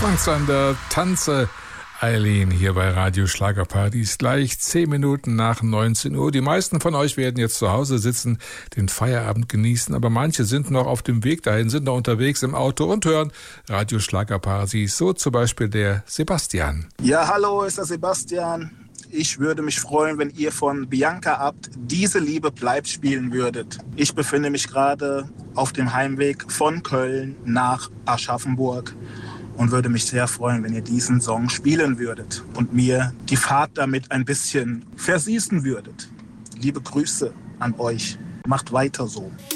Frank Zander, Tanze Eileen hier bei Radio Schlagerpartys, gleich 10 Minuten nach 19 Uhr. Die meisten von euch werden jetzt zu Hause sitzen, den Feierabend genießen, aber manche sind noch auf dem Weg dahin, sind noch unterwegs im Auto und hören Radio Schlagerpartys. So zum Beispiel der Sebastian. Ja, hallo, ist der Sebastian. Ich würde mich freuen, wenn ihr von Bianca Abt Diese Liebe bleibt spielen würdet. Ich befinde mich gerade auf dem Heimweg von Köln nach Aschaffenburg und würde mich sehr freuen, wenn ihr diesen Song spielen würdet und mir die Fahrt damit ein bisschen versüßen würdet. Liebe Grüße an euch. Macht weiter so.